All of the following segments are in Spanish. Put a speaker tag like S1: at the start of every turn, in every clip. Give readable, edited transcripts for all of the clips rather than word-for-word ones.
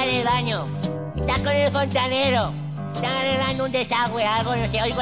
S1: está en el baño. Está con el fontanero. Están arreglando un desagüe, algo, no sé. Oigo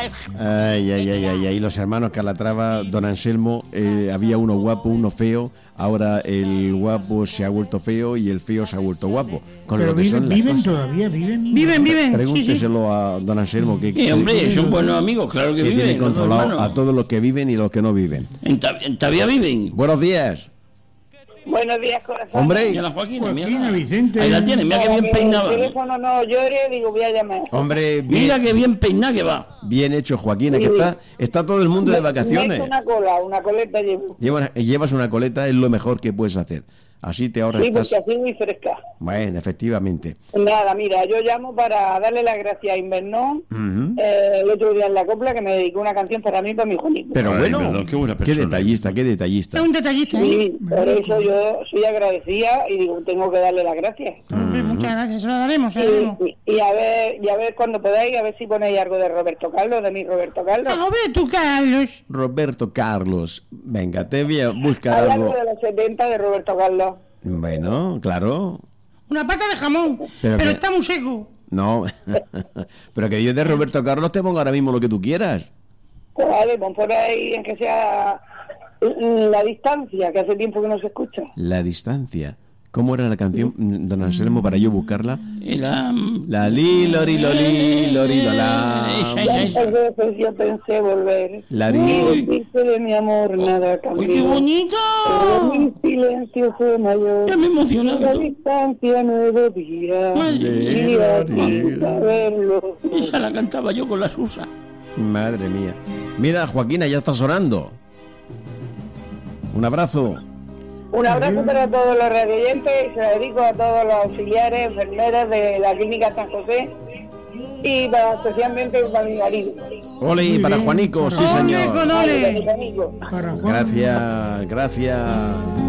S2: Ay, los hermanos Calatrava, don Anselmo, había uno guapo, uno feo, ahora el guapo se ha vuelto feo y el feo se ha vuelto guapo. Con
S3: Pero
S2: lo que son las
S3: viven
S2: cosas.
S3: todavía, viven.
S4: Viven.
S2: Pregúnteselo a don Anselmo que
S5: Hombre, son buenos amigos, claro que
S2: tiene
S5: viven. los dos
S2: controlado
S5: hermanos.
S2: a todos los que viven y los que no viven.
S5: En Tavía viven.
S2: Buenos días.
S6: Buenos días, corazón.
S2: Hombre,
S5: Y a la Joaquina,
S3: Joaquina, Vicente.
S5: Ahí la tiene, mira que bien
S6: El
S5: peinada.
S6: teléfono no llore, digo, voy a llamar.
S2: hombre,
S5: Mira que bien peinada que va.
S2: bien hecho, Joaquina, que está todo el mundo de vacaciones.
S6: Me he hecho una coleta llevo.
S2: Llevas una coleta, es lo mejor que puedes hacer. Así te ahorras.
S6: Sí, porque así muy fresca.
S2: Bueno, efectivamente.
S6: Nada, mira, yo llamo para darle las gracias a Invernón,
S2: Ujú.
S6: el otro día en la copla, que me dedicó una canción para mí y para mi Juanito.
S2: Pero
S5: Ay,
S2: bueno,
S5: perdón, qué buena persona.
S2: qué detallista.
S4: Es un detallista, ¿eh?
S6: Sí, por eso yo soy agradecida y digo, tengo que darle las gracias.
S4: Hombre, muchas gracias, se lo daremos,
S6: Y a ver cuando podáis, a ver si ponéis algo de Roberto Carlos, de mi Roberto Carlos.
S4: A ver tú, Carlos.
S2: Roberto Carlos, venga, te voy a buscar
S6: Hay
S2: algo.
S6: algo de los 70 de Roberto Carlos.
S2: Bueno, claro.
S4: Una pata de jamón,
S2: Pero
S4: pero
S2: que-
S4: está muy seco.
S2: No, pero que yo de Roberto Carlos te pongo ahora mismo lo que tú quieras.
S6: Pues vale, pon por ahí en que sea la distancia, que hace tiempo que no se escucha.
S2: La distancia. ¿Cómo era la canción, don Anselmo, para yo buscarla?
S5: Y la...
S2: La li, lori, loli, lori, lola.
S5: Esa.
S6: Tantas veces yo pensé volver.
S2: La
S6: Y decirte de mi amor nada
S5: ¡Uy,
S6: cambió.
S5: qué bonito!
S6: Pero mi silencio fue mayor.
S5: Ya me he emocionado.
S6: La distancia nuevo día.
S5: Madre.
S6: Día sin saberlo.
S5: Esa la cantaba yo con la Susa.
S2: Madre mía. Mira, Joaquina, ya está sonando. Un abrazo.
S6: Un abrazo para todos los radioyentes y se lo dedico a todos los auxiliares, enfermeras de la clínica San José y especialmente para mi marido.
S2: Ole, y
S3: Muy
S2: para
S3: bien.
S2: Juanico, sí
S3: Ole,
S2: señor.
S4: con ole.
S6: Para mis amigos.
S3: Para Juan.
S2: Gracias, gracias.